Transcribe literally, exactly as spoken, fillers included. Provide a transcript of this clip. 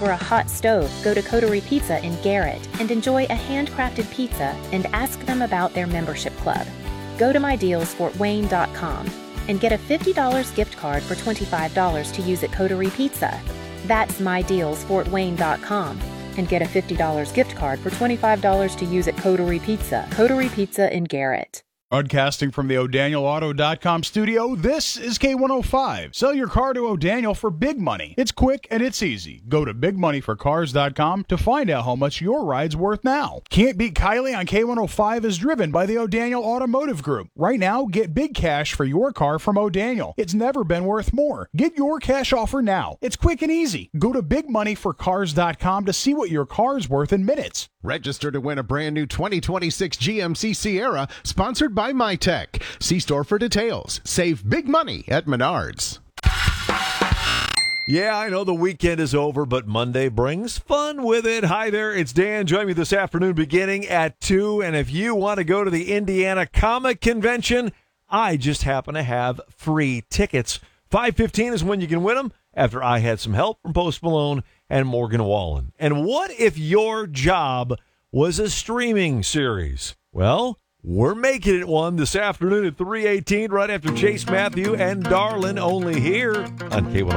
over a hot stove, go to Coterie Pizza in Garrett and enjoy a handcrafted pizza and ask them about their membership club. Go to my deals fort wayne dot com and get a fifty dollars gift card for twenty-five dollars to use at Coterie Pizza. That's my deals fort wayne dot com and get a fifty dollars gift card for twenty-five dollars to use at Coterie Pizza. Coterie Pizza in Garrett. Broadcasting from the O'Daniel Auto dot com studio, this is K one oh five. Sell your car to O'Daniel for big money. It's quick and it's easy. Go to big money for cars dot com to find out how much your ride's worth now. Can't Beat Kylie on K one oh five is driven by the O'Daniel Automotive Group. Right now, get big cash for your car from O'Daniel. It's never been worth more. Get your cash offer now. It's quick and easy. Go to big money for cars dot com to see what your car's worth in minutes. Register to win a brand new twenty twenty-six G M C Sierra, sponsored by MyTech. See store for details. Save big money at Menards. Yeah, I know the weekend is over, but Monday brings fun with it. Hi there, it's Dan. Join me this afternoon beginning at two. And if you want to go to the Indiana Comic Convention, I just happen to have free tickets. five fifteen is when you can win them, after I had some help from Post Malone and Morgan Wallen. And what if your job was a streaming series? Well, we're making it one this afternoon at three eighteen, right after Chase Matthew and Darlin', only here on K one oh five.